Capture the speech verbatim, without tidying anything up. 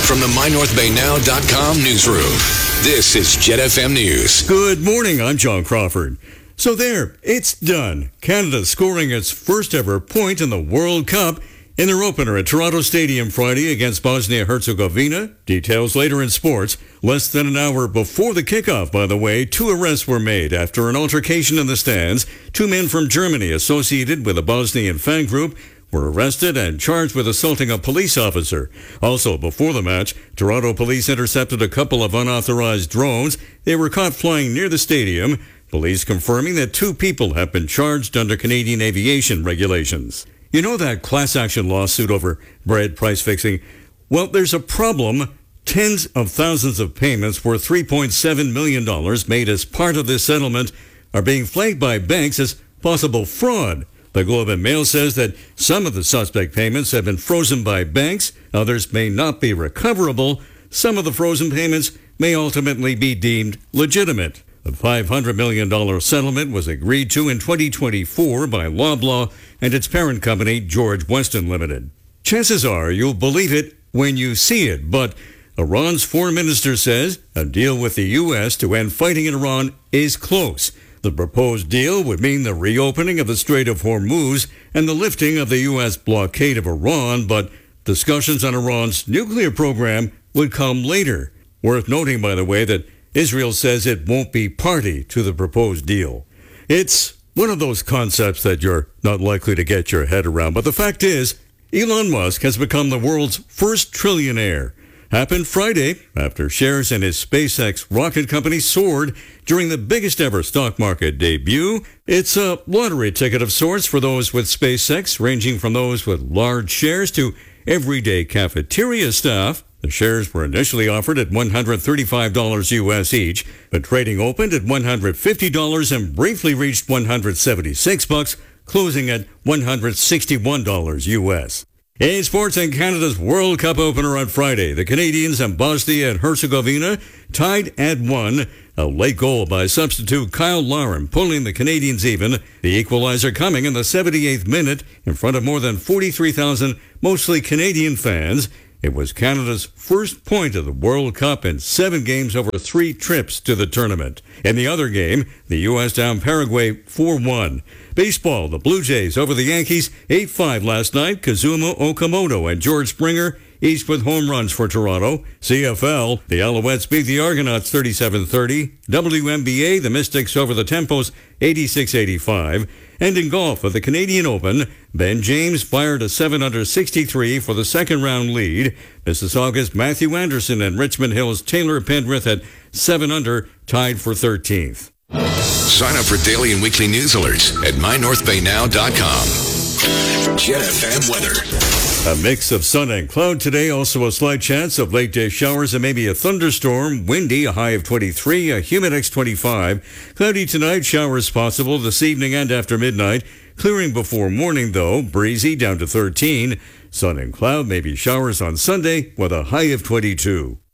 From the my north bay now dot com newsroom, this is Jet F M News. Good morning, I'm John Crawford. So there, it's done. Canada scoring its first ever point in the World Cup in their opener at Toronto Stadium Friday against Bosnia-Herzegovina. Details later in sports. Less than an hour before the kickoff, by the way, two arrests were made after an altercation in the stands. Two men from Germany associated with a Bosnian fan group were arrested and charged with assaulting a police officer. Also, before the match, Toronto police intercepted a couple of unauthorized drones. They were caught flying near the stadium. Police confirming that two people have been charged under Canadian aviation regulations. You know that class action lawsuit over bread price fixing? Well, there's a problem. Tens of thousands of payments worth three point seven million dollars made as part of this settlement are being flagged by banks as possible fraud. The Globe and Mail says that some of the suspect payments have been frozen by banks. Others may not be recoverable. Some of the frozen payments may ultimately be deemed legitimate. The five hundred million dollars settlement was agreed to in twenty twenty-four by Loblaw and its parent company, George Weston Limited. Chances are you'll believe it when you see it, but Iran's foreign minister says a deal with the U S to end fighting in Iran is close. The proposed deal would mean the reopening of the Strait of Hormuz and the lifting of the U S blockade of Iran, but discussions on Iran's nuclear program would come later. Worth noting, by the way, that Israel says it won't be party to the proposed deal. It's one of those concepts that you're not likely to get your head around, but the fact is, Elon Musk has become the world's first trillionaire. Happened Friday after shares in his SpaceX rocket company soared during the biggest ever stock market debut. It's a lottery ticket of sorts for those with SpaceX, ranging from those with large shares to everyday cafeteria staff. The shares were initially offered at one hundred thirty-five dollars U S each, but trading opened at one hundred fifty dollars and briefly reached one hundred seventy-six bucks, closing at one hundred sixty-one dollars U S. In sports, and Canada's World Cup opener on Friday, the Canadians and Bosnia and Herzegovina tied at one. A late goal by substitute Kyle Larin pulling the Canadians even. The equalizer coming in the seventy-eighth minute in front of more than forty-three thousand mostly Canadian fans. It was Canada's first point of the World Cup in seven games over three trips to the tournament. In the other game, the U S down Paraguay four one. Baseball, the Blue Jays over the Yankees eight five last night. Kazuma Okamoto and George Springer each with home runs for Toronto. C F L, the Alouettes beat the Argonauts thirty-seven thirty. W N B A, the Mystics over the Tempos eighty-six eighty-five. And in golf at the Canadian Open, Ben James fired a seven under sixty-three for the second round lead. Mississauga's Matthew Anderson and Richmond Hill's Taylor Pendrith at seven under, tied for thirteenth. Sign up for daily and weekly news alerts at my north bay now dot com. Jet F M weather. A mix of sun and cloud today, also a slight chance of late day showers and maybe a thunderstorm. Windy, a high of twenty-three, a humidex twenty-five. Cloudy tonight, showers possible this evening and after midnight. Clearing before morning though, breezy down to thirteen. Sun and cloud, maybe showers on Sunday with a high of twenty-two.